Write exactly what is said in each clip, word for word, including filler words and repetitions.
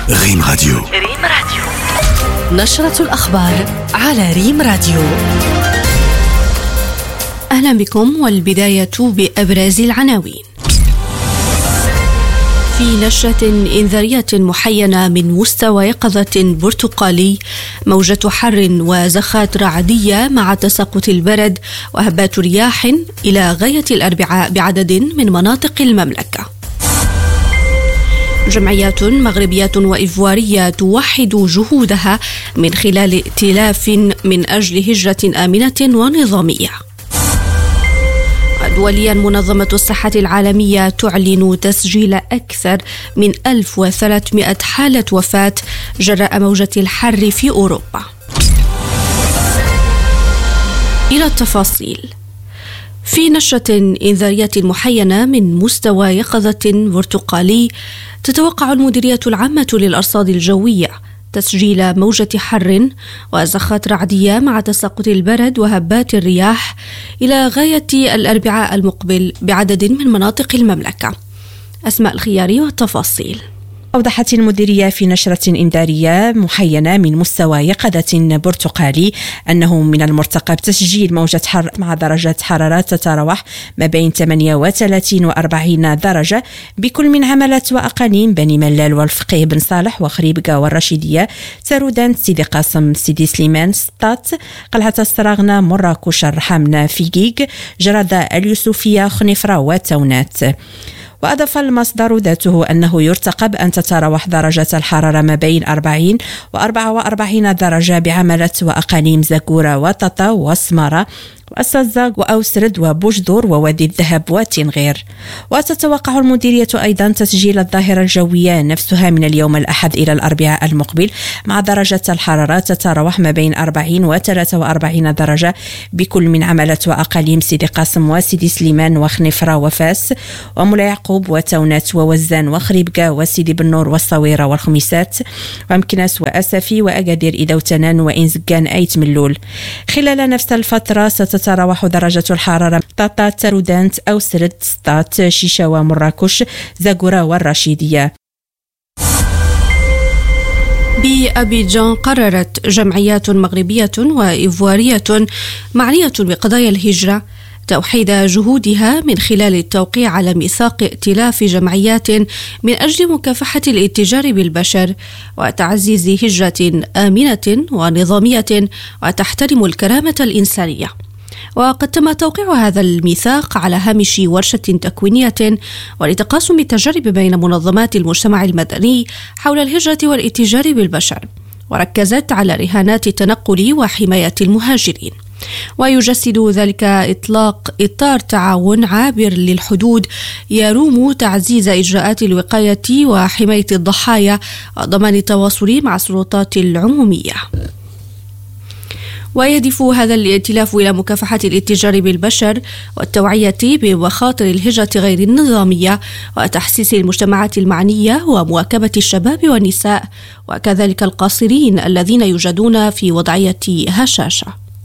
ريم راديو. ريم راديو نشرة الأخبار على ريم راديو. أهلا بكم، والبداية بأبرز العناوين. في نشرة إنذارية محينة من مستوى يقظة برتقالي، موجة حر وزخات رعدية مع تساقط البرد وهبات رياح إلى غاية الأربعاء بعدد من مناطق المملكة. جمعيات مغربية وإيفوارية توحد جهودها من خلال ائتلاف من أجل هجرة آمنة ونظامية. دوليا، منظمة الصحة العالمية تعلن تسجيل أكثر من ألف وثلاثمائة حالة وفاة جراء موجة الحر في أوروبا. إلى التفاصيل. في نشرة إنذارية محينة من مستوى يقظة برتقالي، تتوقع المديرية العامة للأرصاد الجوية تسجيل موجة حر وزخات رعدية مع تساقط البرد وهبات الرياح إلى غاية الأربعاء المقبل بعدد من مناطق المملكة. أسماء الخياري والتفاصيل. أوضحت المديرية في نشرة إنذارية محينة من مستوى يقظة برتقالي أنه من المرتقب تسجيل موجة حر مع درجات حرارة تتراوح ما بين ثمانية وثلاثين وأربعين درجة بكل من عملة وأقاليم بني ملال والفقيه بن صالح وخريبكة والرشيدية، سارودان، سيدي قاسم، سيدي سليمان، سطات، قلعة الصراغنة، مراكش، الرحمنة، فيقيق، جرادة، اليوسفية، خنيفرة وتونات. وأضاف المصدر ذاته أنه يرتقب أن تتراوح درجات الحرارة ما بين أربعين وأربعة وأربعين درجة بعملة وأقاليم زاكورة وططا وسمارة وأسازاق وأوسرد وبوجدور ووادي الذهب وتنغير. وتتوقع المديرية أيضا تسجيل الظاهرة الجوية نفسها من اليوم الأحد إلى الأربعاء المقبل مع درجة الحرارة تتراوح ما بين أربعين وثلاثة وأربعين درجة بكل من عملة وأقاليم سيدي قاسم وسيدي سليمان وخنيفرة وفاس ومولا يعقوب وتونات ووزان وخريبكة وسيدي بنور والصويرة والخميسات ومكناس وأسفي وأقادير إذا وتنان وإنزقان أيت ملول. خلال نفس الفترة ستتراوح درجة الحرارة طاطا، ترودانت، أوسرد، سطات، شيشة ومراكش، زاكورة والرشيدية. بأبيجان، قررت جمعيات مغربية وإيفوارية معنية بقضايا الهجرة توحيد جهودها من خلال التوقيع على ميثاق ائتلاف جمعيات من أجل مكافحة الاتجار بالبشر وتعزيز هجرة آمنة ونظامية وتحترم الكرامة الإنسانية. وقد تم توقيع هذا الميثاق على هامش ورشة تكوينية ولتقاسم التجارب بين منظمات المجتمع المدني حول الهجرة والاتجار بالبشر، وركزت على رهانات التنقل وحماية المهاجرين. ويجسد ذلك إطلاق إطار تعاون عابر للحدود يروم تعزيز إجراءات الوقاية وحماية الضحايا وضمان التواصل مع السلطات العمومية. ويهدف هذا الائتلاف إلى مكافحة الاتجار بالبشر والتوعية بمخاطر الهجرة غير النظامية وتحسيس المجتمعات المعنية ومواكبة الشباب والنساء وكذلك القاصرين الذين يوجدون في وضعية هشاشة.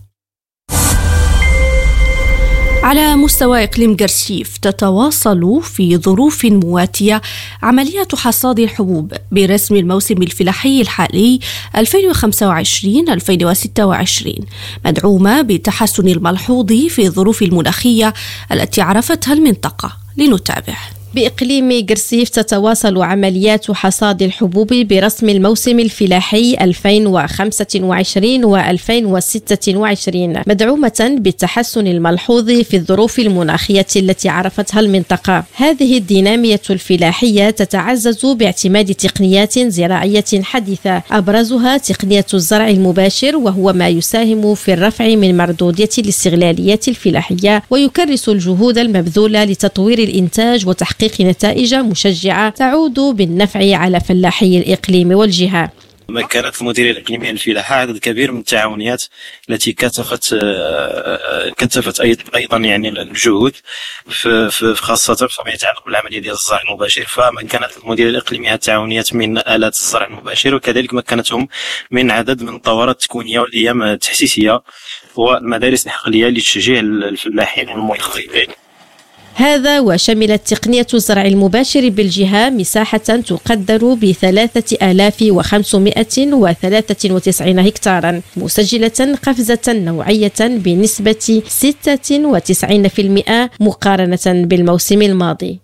على مستوى إقليم قرسيف، تتواصل في ظروف مواتية عملية حصاد الحبوب برسم الموسم الفلاحي الحالي ألفين وخمسة وعشرين ألفين وستة وعشرين، مدعومة بالتحسن الملحوظ في الظروف المناخية التي عرفتها المنطقة. لنتابع. بإقليم قرسيف تتواصل عمليات حصاد الحبوب برسم الموسم الفلاحي ألفين وخمسة وعشرين وألفين وستة وعشرين، مدعومة بالتحسن الملحوظ في الظروف المناخية التي عرفتها المنطقة. هذه الدينامية الفلاحية تتعزز باعتماد تقنيات زراعية حديثة، أبرزها تقنية الزرع المباشر، وهو ما يساهم في الرفع من مردودية الاستغلاليات الفلاحية ويكرس الجهود المبذولة لتطوير الإنتاج وتحقيق نتائج مشجعة تعود بالنفع على فلاحي الإقليم والجهة. مكنت المديرية الإقليمية للفلاحة عدد كبير من التعاونيات التي كثفت كثفت أيضا يعني الجهود في خاصة فيما يتعلق بالعملية ديال الزرع المباشر. فمكنت المديرية الإقليمية التعاونيات من آلات الزرع المباشر، وكذلك مكنتهم من عدد من الدورات التكوينية والأيام التحسيسية والمدارس الحقلية لتشجيع الفلاحين والموظفين هذا وشملت تقنية الزرع المباشر بالجهة مساحة تقدر بثلاثة آلاف وخمسمائة وثلاثة وتسعين هكتارا، مسجلة قفزة نوعية بنسبة ستة وتسعين بالمئة مقارنة بالموسم الماضي.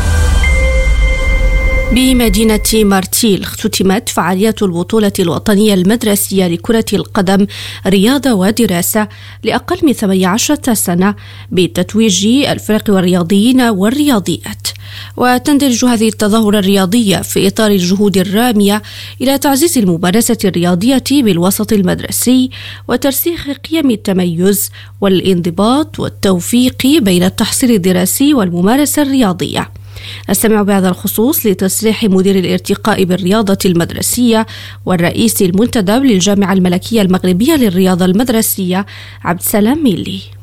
بمدينة مارتيل اختتمت فعاليات البطولة الوطنية المدرسية لكرة القدم رياضة ودراسة لأقل من ثمانية عشر سنة بتتويج الفرق والرياضيين والرياضيات. وتندرج هذه التظاهرة الرياضية في إطار الجهود الرامية إلى تعزيز الممارسة الرياضية بالوسط المدرسي وترسيخ قيم التميز والانضباط والتوفيق بين التحصيل الدراسي والممارسة الرياضية. نستمع بهذا الخصوص لتصريح مدير الارتقاء بالرياضة المدرسية والرئيس المنتدب للجامعة الملكية المغربية للرياضة المدرسية عبد السلام ميلي.